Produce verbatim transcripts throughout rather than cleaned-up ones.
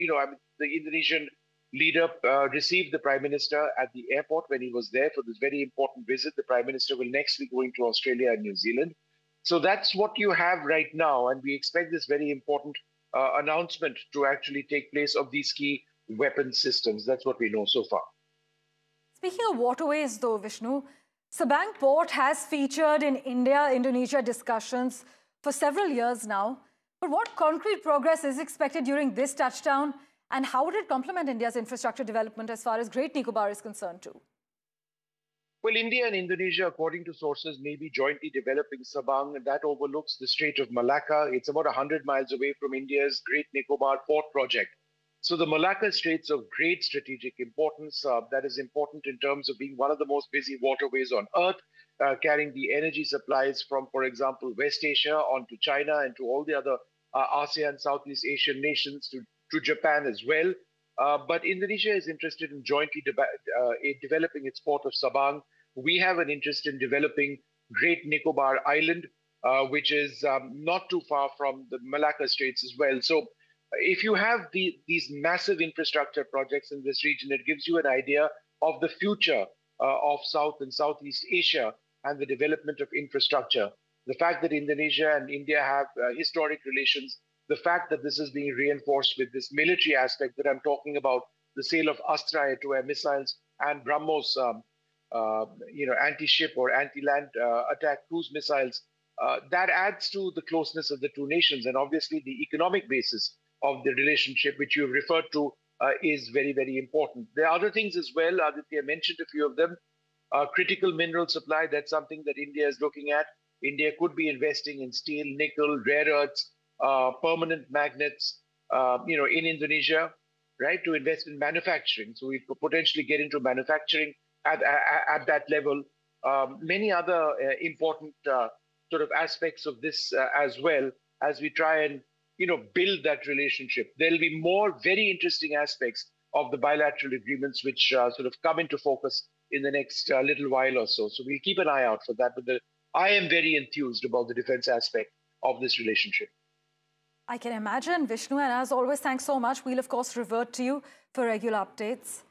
you know, I mean, the Indonesian leader uh, received the Prime Minister at the airport when he was there for this very important visit. The Prime Minister will next be going to Australia and New Zealand. So that's what you have right now. And we expect this very important uh, announcement to actually take place of these key weapon systems. That's what we know so far. Speaking of waterways, though, Vishnu, Sabang Port has featured in India-Indonesia discussions for several years now. But what concrete progress is expected during this touchdown, and how would it complement India's infrastructure development as far as Great Nicobar is concerned too? Well, India and Indonesia, according to sources, may be jointly developing Sabang, and that overlooks the Strait of Malacca. It's about one hundred miles away from India's Great Nicobar Port project. So the Malacca Straits of great strategic importance. Uh, that is important in terms of being one of the most busy waterways on Earth, uh, carrying the energy supplies from, for example, West Asia onto China and to all the other uh, ASEAN, Southeast Asian nations, to, to Japan as well. Uh, but Indonesia is interested in jointly de uh, in developing its port of Sabang. We have an interest in developing Great Nicobar Island, uh, which is um, not too far from the Malacca Straits as well. So if you have the, these massive infrastructure projects in this region, it gives you an idea of the future uh, of South and Southeast Asia and the development of infrastructure. The fact that Indonesia and India have uh, historic relations, the fact that this is being reinforced with this military aspect that I'm talking about, the sale of Astra air-to-air missiles and BrahMos, um, uh, you know, anti-ship or anti-land uh, attack cruise missiles, uh, that adds to the closeness of the two nations, and obviously the economic basis of the relationship, which you've referred to, uh, is very, very important. There are other things as well. Aditya mentioned a few of them. Uh, critical mineral supply, that's something that India is looking at. India could be investing in steel, nickel, rare earths, uh, permanent magnets, uh, you know, in Indonesia, right, to invest in manufacturing. So we could potentially get into manufacturing at, at, at that level. Um, many other uh, important uh, sort of aspects of this uh, as well, as we try and you know, build that relationship. There'll be more very interesting aspects of the bilateral agreements which uh, sort of come into focus in the next uh, little while or so. So we'll keep an eye out for that. But the, I am very enthused about the defense aspect of this relationship. I can imagine, Vishnu, and as always, thanks so much. We'll, of course, revert to you for regular updates.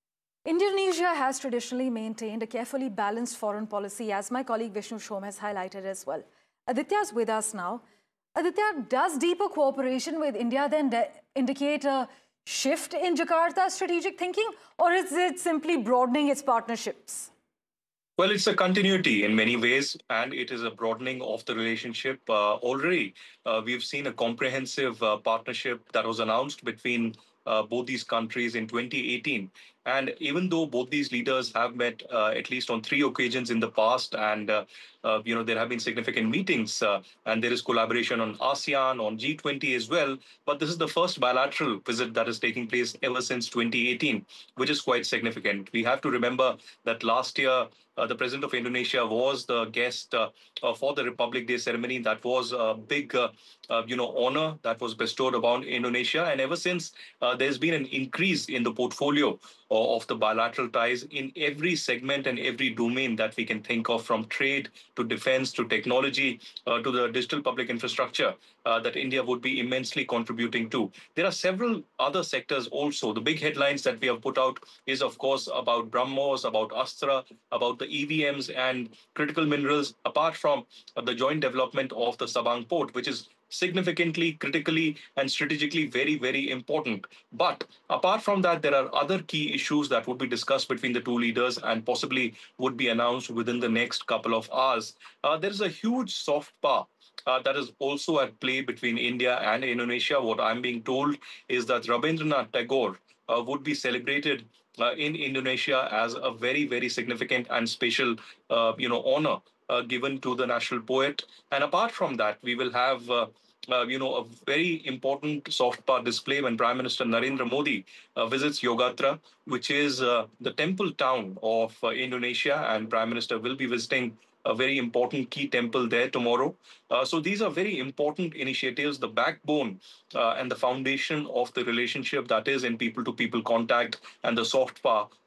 Indonesia has traditionally maintained a carefully balanced foreign policy, as my colleague Vishnu Shom has highlighted as well. Aditya's with us now. Aditya, does deeper cooperation with India then indicate a shift in Jakarta's strategic thinking, or is it simply broadening its partnerships? Well, it's a continuity in many ways, and it is a broadening of the relationship. Uh, already, uh, we've seen a comprehensive uh, partnership that was announced between uh, both these countries in twenty eighteen. And even though both these leaders have met uh, at least on three occasions in the past, and uh, uh, you know there have been significant meetings, uh, and there is collaboration on ASEAN, on G twenty as well. But this is the first bilateral visit that is taking place ever since twenty eighteen, which is quite significant. We have to remember that last year, Uh, the president of Indonesia was the guest uh, uh, for the Republic Day ceremony. That was a big, uh, uh, you know, honor that was bestowed upon Indonesia. And ever since, uh, there's been an increase in the portfolio uh, of the bilateral ties in every segment and every domain that we can think of, from trade to defense to technology uh, to the digital public infrastructure uh, that India would be immensely contributing to. There are several other sectors also. The big headlines that we have put out is, of course, about BrahMos, about Astra, about the E V Ms and critical minerals, apart from uh, the joint development of the Sabang port, which is significantly, critically, and strategically very, very important. But apart from that, there are other key issues that would be discussed between the two leaders and possibly would be announced within the next couple of hours. Uh, there is a huge soft power Uh, that is also at play between India and Indonesia. What I'm being told is that Rabindranath Tagore uh, would be celebrated uh, in Indonesia as a very, very significant and special, uh, you know, honor uh, given to the national poet. And apart from that, we will have uh, uh, you know, a very important soft power display when Prime Minister Narendra Modi uh, visits Yogyakarta, which is uh, the temple town of uh, Indonesia, and Prime Minister will be visiting a very important key temple there tomorrow. Uh, so these are very important initiatives, the backbone uh, and the foundation of the relationship that is in people-to-people contact and the soft power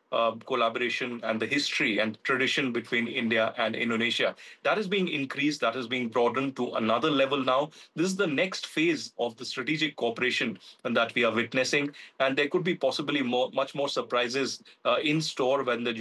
uh, collaboration and the history and tradition between India and Indonesia. That is being increased, that is being broadened to another level now. This is the next phase of the strategic cooperation that we are witnessing, and there could be possibly more, much more surprises uh, in store when the